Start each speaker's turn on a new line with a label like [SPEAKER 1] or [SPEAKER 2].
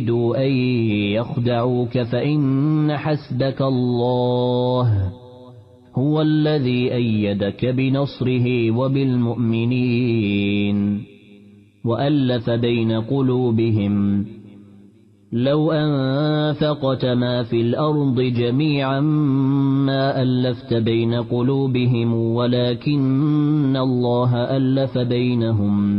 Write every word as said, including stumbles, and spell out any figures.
[SPEAKER 1] يريدوا أن يخدعوك فإن حسبك الله هو الذي أيدك بنصره وبالمؤمنين وألف بين قلوبهم لو أنفقت ما في الأرض جميعا ما ألفت بين قلوبهم ولكن الله ألف بينهم